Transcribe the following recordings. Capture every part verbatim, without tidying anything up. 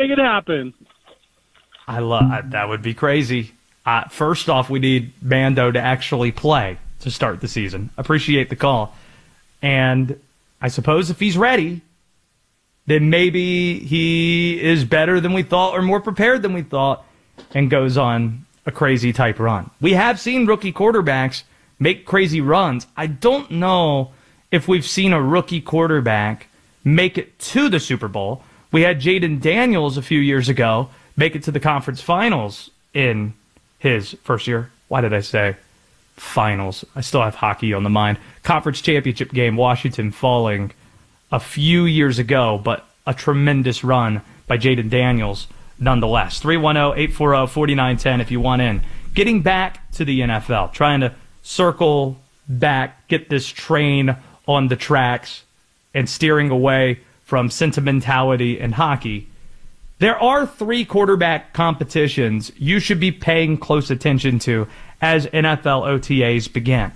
make it happen. I love that. Would be crazy. Uh, first off, we need Mando to actually play to start the season. Appreciate the call. And I suppose if he's ready, then maybe he is better than we thought or more prepared than we thought and goes on a crazy type run. We have seen rookie quarterbacks make crazy runs. I don't know if we've seen a rookie quarterback make it to the Super Bowl. We had Jaden Daniels a few years ago make it to the conference finals in his first year. Why did I say finals? I still have hockey on the mind. Conference championship game, Washington falling a few years ago, but a tremendous run by Jaden Daniels nonetheless. three one zero, eight four zero, four nine one zero if you want in. Getting back to the N F L, trying to circle back, get this train on the tracks, and steering away from sentimentality in hockey. There are three quarterback competitions you should be paying close attention to as N F L O T As begin.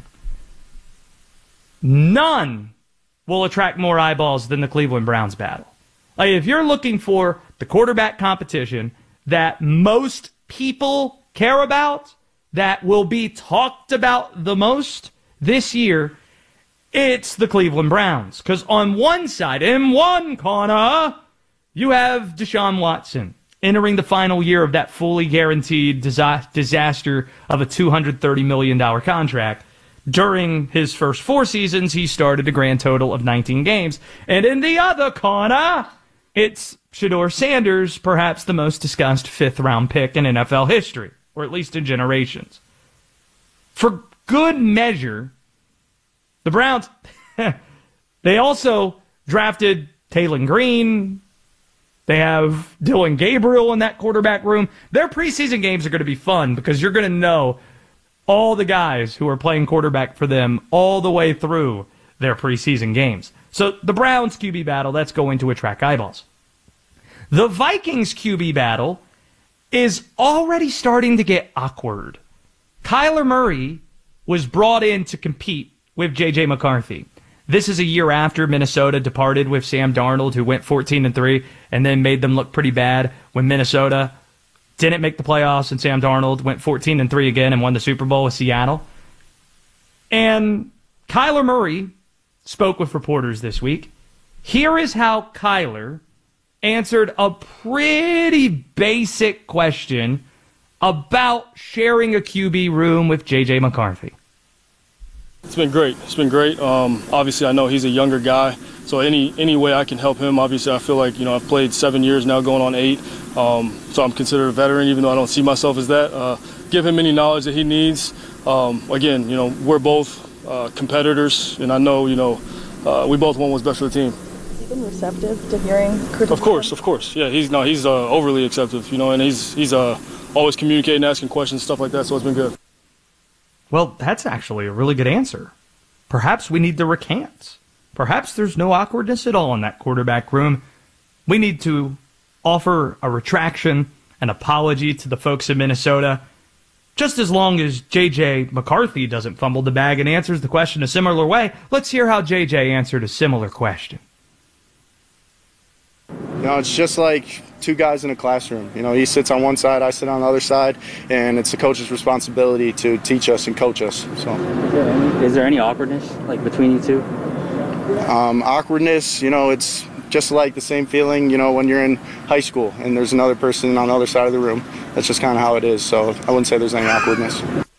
None will attract more eyeballs than the Cleveland Browns battle. Like, if you're looking for the quarterback competition that most people care about, that will be talked about the most this year, it's the Cleveland Browns. Because on one side, in one corner, you have Deshaun Watson entering the final year of that fully guaranteed disa- disaster of a two hundred thirty million dollars contract. During his first four seasons, he started a grand total of nineteen games. And in the other corner, it's Shedeur Sanders, perhaps the most discussed fifth-round pick in N F L history, or at least in generations. For good measure, the Browns, they also drafted Taylon Green. They have Dylan Gabriel in that quarterback room. Their preseason games are going to be fun because you're going to know all the guys who are playing quarterback for them all the way through their preseason games. So the Browns Q B battle, that's going to attract eyeballs. The Vikings Q B battle is already starting to get awkward. Kyler Murray was brought in to compete with J J McCarthy. This is a year after Minnesota departed with Sam Darnold, who went fourteen and three and then made them look pretty bad when Minnesota didn't make the playoffs and Sam Darnold went fourteen and three again and won the Super Bowl with Seattle. And Kyler Murray spoke with reporters this week. Here is how Kyler answered a pretty basic question about sharing a Q B room with J J McCarthy. It's been great. It's been great. Um, obviously, I know he's a younger guy, so any any way I can help him. Obviously, I feel like, you know, I've played seven years now, going on eight, um, so I'm considered a veteran, even though I don't see myself as that. Uh, give him any knowledge that he needs. Um, again, you know, we're both uh, competitors, and I know, you know, uh, we both want what's best for the team. Has he been receptive to hearing criticism? Of course, of course. Yeah, he's no, he's uh, overly acceptive, you know, and he's he's uh, always communicating, asking questions, stuff like that. So it's been good. Well, that's actually a really good answer. Perhaps we need to recant. Perhaps there's no awkwardness at all in that quarterback room. We need to offer a retraction, an apology to the folks in Minnesota, just as long as J J McCarthy doesn't fumble the bag and answers the question a similar way. Let's hear how J J answered a similar question. You know, it's just like two guys in a classroom. You know, he sits on one side, I sit on the other side, and it's the coach's responsibility to teach us and coach us. So, is there any, is there any awkwardness like between you two? Um, awkwardness, you know, it's just like the same feeling, you know, when you're in high school and there's another person on the other side of the room. That's just kind of how it is. So I wouldn't say there's any awkwardness.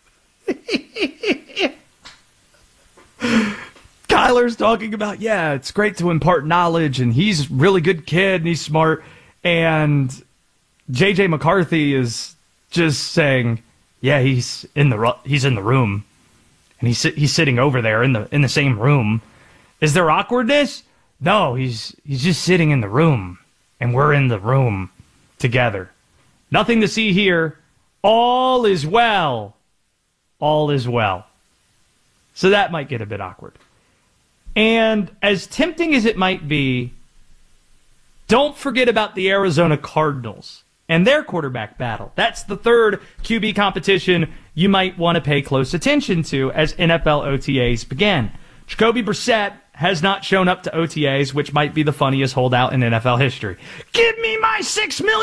Kyler's talking about, yeah, it's great to impart knowledge, and he's a really good kid, and he's smart. And J J McCarthy is just saying, yeah, he's in the he's in the room, and he's he's sitting over there in the in the same room. Is there awkwardness? No, he's he's just sitting in the room, and we're in the room together. Nothing to see here. All is well. All is well. So that might get a bit awkward. And as tempting as it might be, don't forget about the Arizona Cardinals and their quarterback battle. That's the third Q B competition you might want to pay close attention to as N F L O T As begin. Jacoby Brissett has not shown up to O T As, which might be the funniest holdout in N F L history. Give me my six million